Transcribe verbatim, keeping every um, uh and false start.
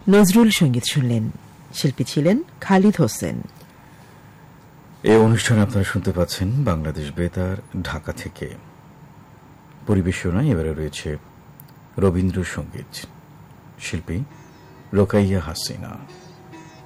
নজরুল সঙ্গীত শুনলেন। শিল্পী ছিলেন খালিদ হোসেন। এই অনুষ্ঠান আপনারা শুনতে পাচ্ছেন বাংলাদেশ বেতার ঢাকা থেকে। পরিবেশনায় এবারে রয়েছে রবীন্দ্রসঙ্গীত, শিল্পী রোকাইয়া হাসিনা।